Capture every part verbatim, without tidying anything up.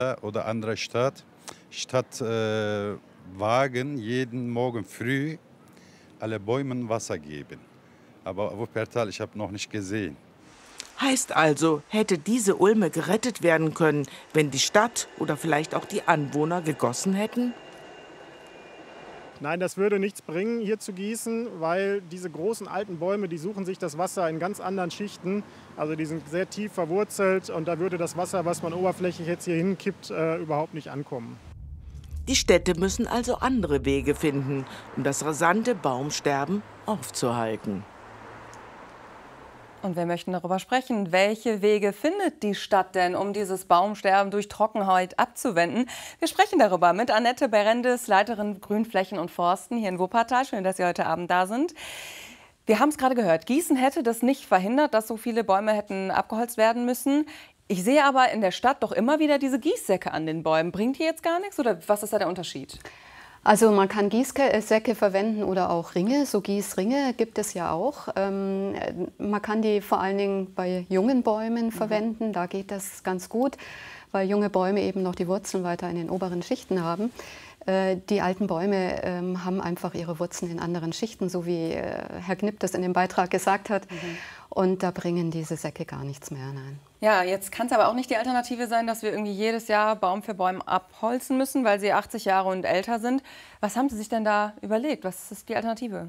oder andere Stadt, statt äh, Wagen jeden Morgen früh alle Bäumen Wasser geben. Aber Wuppertal, ich habe noch nicht gesehen. Heißt also, hätte diese Ulme gerettet werden können, wenn die Stadt oder vielleicht auch die Anwohner gegossen hätten? Nein, das würde nichts bringen, hier zu gießen, weil diese großen alten Bäume, die suchen sich das Wasser in ganz anderen Schichten. Also die sind sehr tief verwurzelt und da würde das Wasser, was man oberflächlich jetzt hier hinkippt, äh, überhaupt nicht ankommen. Die Städte müssen also andere Wege finden, um das rasante Baumsterben aufzuhalten. Und wir möchten darüber sprechen, welche Wege findet die Stadt denn, um dieses Baumsterben durch Trockenheit abzuwenden? Wir sprechen darüber mit Annette Berendes, Leiterin Grünflächen und Forsten hier in Wuppertal. Schön, dass Sie heute Abend da sind. Wir haben es gerade gehört, Gießen hätte das nicht verhindert, dass so viele Bäume hätten abgeholzt werden müssen. Ich sehe aber in der Stadt doch immer wieder diese Gießsäcke an den Bäumen. Bringt die jetzt gar nichts oder was ist da der Unterschied? Also man kann Gießsäcke verwenden oder auch Ringe, so Gießringe gibt es ja auch. Ähm, man kann die vor allen Dingen bei jungen Bäumen mhm. verwenden, da geht das ganz gut, weil junge Bäume eben noch die Wurzeln weiter in den oberen Schichten haben. Äh, die alten Bäume ähm, haben einfach ihre Wurzeln in anderen Schichten, so wie äh, Herr Knipp das in dem Beitrag gesagt hat. Mhm. Und da bringen diese Säcke gar nichts mehr, nein. Ja, jetzt kann es aber auch nicht die Alternative sein, dass wir irgendwie jedes Jahr Baum für Baum abholzen müssen, weil sie achtzig Jahre und älter sind. Was haben Sie sich denn da überlegt? Was ist die Alternative?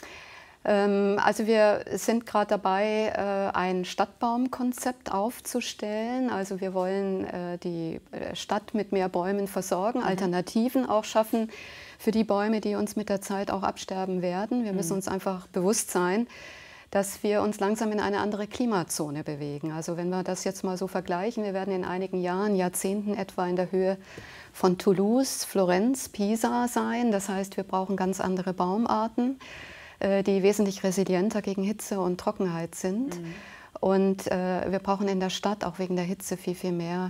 Ähm, also wir sind gerade dabei, äh, ein Stadtbaumkonzept aufzustellen. Also wir wollen äh, die Stadt mit mehr Bäumen versorgen, mhm. Alternativen auch schaffen für die Bäume, die uns mit der Zeit auch absterben werden. Wir mhm. müssen uns einfach bewusst sein, dass wir uns langsam in eine andere Klimazone bewegen. Also wenn wir das jetzt mal so vergleichen, wir werden in einigen Jahren, Jahrzehnten etwa in der Höhe von Toulouse, Florenz, Pisa sein. Das heißt, wir brauchen ganz andere Baumarten, die wesentlich resilienter gegen Hitze und Trockenheit sind. Mhm. Und äh, wir brauchen in der Stadt auch wegen der Hitze viel, viel mehr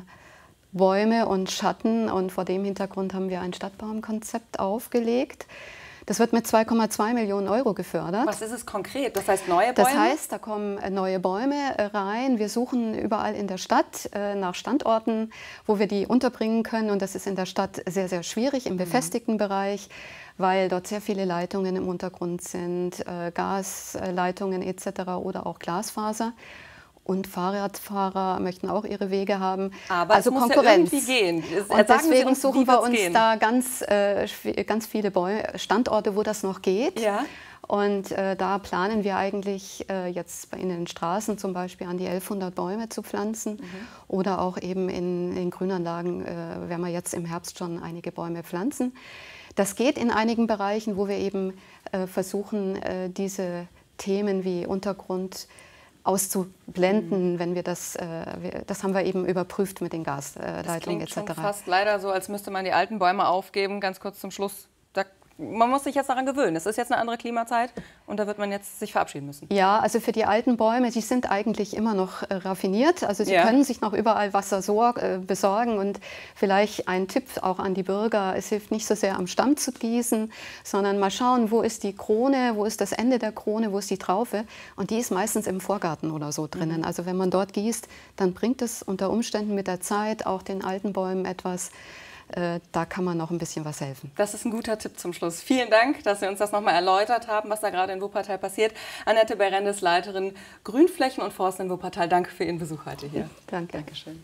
Bäume und Schatten. Und vor dem Hintergrund haben wir ein Stadtbaumkonzept aufgelegt. Das wird mit zwei Komma zwei Millionen Euro gefördert. Was ist es konkret? Das heißt neue Bäume? Das heißt, da kommen neue Bäume rein. Wir suchen überall in der Stadt nach Standorten, wo wir die unterbringen können. Und das ist in der Stadt sehr, sehr schwierig, im befestigten mhm. Bereich, weil dort sehr viele Leitungen im Untergrund sind, Gasleitungen et cetera oder auch Glasfaser. Und Fahrradfahrer möchten auch ihre Wege haben. Aber also es muss Konkurrenz. Ja irgendwie gehen. Es, und deswegen uns, suchen wir uns gehen? da ganz, äh, ganz viele Bäume, Standorte, wo das noch geht. Ja. Und äh, da planen wir eigentlich äh, jetzt in den Straßen zum Beispiel an die elfhundert Bäume zu pflanzen. Mhm. Oder auch eben in, in Grünanlagen äh, werden wir jetzt im Herbst schon einige Bäume pflanzen. Das geht in einigen Bereichen, wo wir eben äh, versuchen, äh, diese Themen wie Untergrund auszublenden, mhm. wenn wir das, äh, wir, das haben wir eben überprüft mit den Gasleitungen et cetera. Das klingt schon fast leider so, als müsste man die alten Bäume aufgeben. Ganz kurz zum Schluss. Da, man muss sich jetzt daran gewöhnen. Es ist jetzt eine andere Klimazeit und da wird man jetzt sich verabschieden müssen. Ja, also für die alten Bäume, die sind eigentlich immer noch äh, raffiniert. Also sie ja. können sich noch überall Wasser sorg, äh, besorgen. Und vielleicht ein Tipp auch an die Bürger, es hilft nicht so sehr am Stamm zu gießen, sondern mal schauen, wo ist die Krone, wo ist das Ende der Krone, wo ist die Traufe. Und die ist meistens im Vorgarten oder so drinnen. Mhm. Also wenn man dort gießt, dann bringt es unter Umständen mit der Zeit auch den alten Bäumen etwas. Äh, da kann man noch ein bisschen was helfen. Das ist ein guter Tipp zum Schluss. Vielen Dank, dass Sie uns das noch mal erläutert haben, was da gerade in Wuppertal passiert. Annette Berendes, Leiterin Grünflächen und Forsten in Wuppertal. Danke für Ihren Besuch heute hier. Danke. Dankeschön.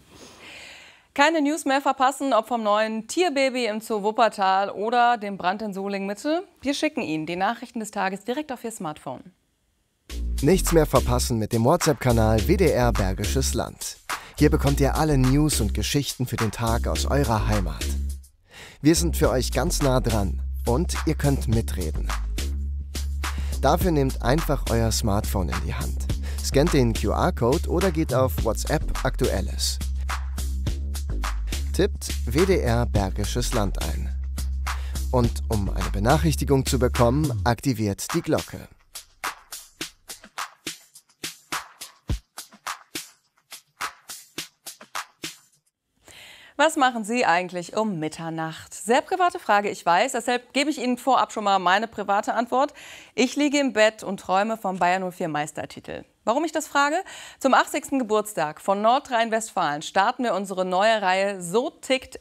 Keine News mehr verpassen, ob vom neuen Tierbaby im Zoo Wuppertal oder dem Brand in Solingen-Mitte. Wir schicken Ihnen die Nachrichten des Tages direkt auf Ihr Smartphone. Nichts mehr verpassen mit dem WhatsApp-Kanal W D R Bergisches Land. Hier bekommt ihr alle News und Geschichten für den Tag aus eurer Heimat. Wir sind für euch ganz nah dran und ihr könnt mitreden. Dafür nehmt einfach euer Smartphone in die Hand, scannt den Q R-Code oder geht auf WhatsApp Aktuelles. Tippt W D R Bergisches Land ein. Und um eine Benachrichtigung zu bekommen, aktiviert die Glocke. Was machen Sie eigentlich um Mitternacht? Sehr private Frage, ich weiß. Deshalb gebe ich Ihnen vorab schon mal meine private Antwort. Ich liege im Bett und träume vom Bayern null vier Meistertitel. Warum ich das frage? Zum achtzigsten Geburtstag von Nordrhein-Westfalen starten wir unsere neue Reihe So tickt